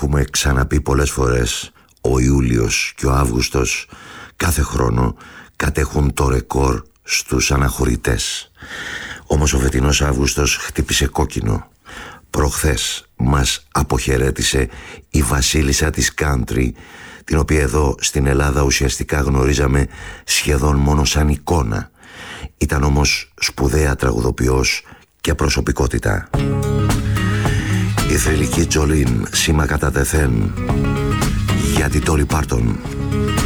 έχουμε ξαναπεί πολλές φορές, ο Ιούλιος και ο Αύγουστος κάθε χρόνο κατέχουν το ρεκόρ στους αναχωρητές. Όμως ο φετινός Αύγουστος χτύπησε κόκκινο. Προχθές μας αποχαιρέτησε η βασίλισσα της country, την οποία εδώ στην Ελλάδα ουσιαστικά γνωρίζαμε σχεδόν μόνο σαν εικόνα. Ήταν όμως σπουδαία τραγουδοποιός και προσωπικότητα. Η θρυλική Τζολίν, σήμα κατά τεθέν για την Ντόλι Πάρτον.